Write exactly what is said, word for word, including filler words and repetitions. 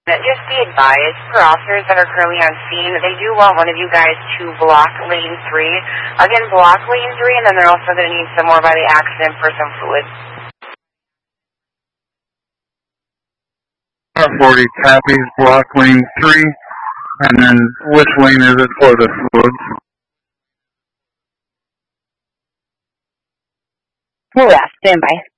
Just be advised, for officers that are currently on scene, they do want one of you guys to block lane three. Again, block lane three, and then they're also going to need some more by the accident for some fluids. R forty copies, block lane three, and then which lane is it for the fluids? Correct, stand by.